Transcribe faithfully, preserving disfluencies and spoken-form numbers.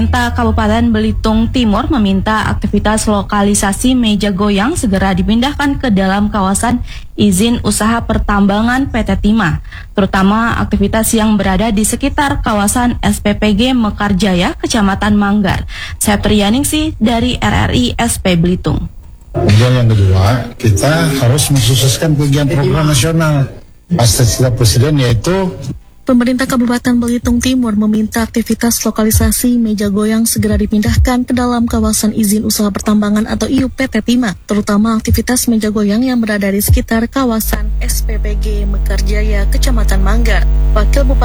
Pemerintah Kabupaten Belitung Timur meminta aktivitas lokalisasi meja goyang segera dipindahkan ke dalam kawasan izin usaha pertambangan P T Timah, terutama aktivitas yang berada di sekitar kawasan S P P G Mekarjaya, Kecamatan Manggar. Septrianingsih dari R R I S P Belitung. Kemudian yang kedua, kita harus mensukseskan kegiatan program nasional pasca setiap presiden, yaitu Pemerintah Kabupaten Belitung Timur meminta aktivitas lokalisasi meja goyang segera dipindahkan ke dalam kawasan izin usaha pertambangan atau I U P T Timah, terutama aktivitas meja goyang yang berada di sekitar kawasan S P P G Mekarjaya, Kecamatan Manggar. Wakil Bupati